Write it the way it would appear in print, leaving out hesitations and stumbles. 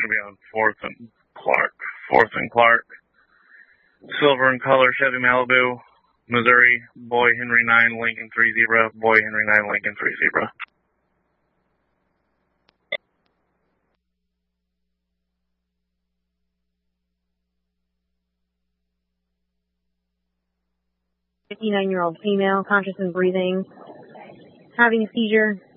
going to be on 4th and Clark. 4th and Clark. Silver in color, Chevy Malibu, Missouri, Boy Henry 9, Lincoln 30, Boy Henry 9, Lincoln 30. "59-year-old female, conscious and breathing, having a seizure.